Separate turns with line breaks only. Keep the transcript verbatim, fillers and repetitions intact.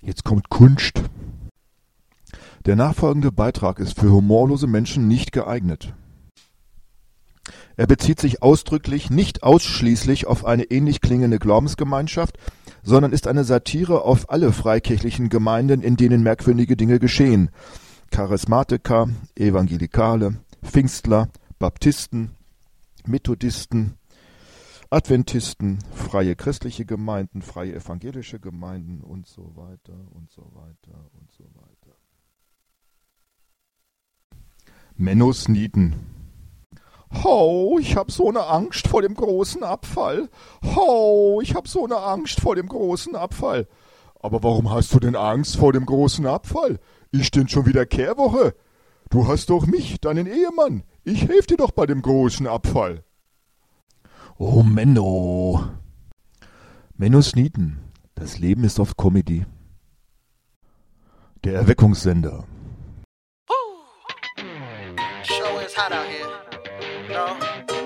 Jetzt kommt Kunst. Der nachfolgende Beitrag ist für humorlose Menschen nicht geeignet. Er bezieht sich ausdrücklich nicht ausschließlich auf eine ähnlich klingende Glaubensgemeinschaft, sondern ist eine Satire auf alle freikirchlichen Gemeinden, in denen merkwürdige Dinge geschehen. Charismatiker, Evangelikale, Pfingstler, Baptisten, Methodisten, Adventisten, freie christliche Gemeinden, freie evangelische Gemeinden und so weiter und so weiter und so weiter. Mennos Nieten. Ho, ich hab so ne Angst vor dem großen Abfall. Ho, ich hab so ne Angst vor dem großen Abfall. Aber warum hast du denn Angst vor dem großen Abfall? Ich steh schon wieder Kehrwoche. Du hast doch mich, deinen Ehemann. Ich helf dir doch bei dem großen Abfall. Oh, Menno. Mennos Nieten. Das Leben ist oft Comedy. Der Erweckungssender.
Show is hot out here. No?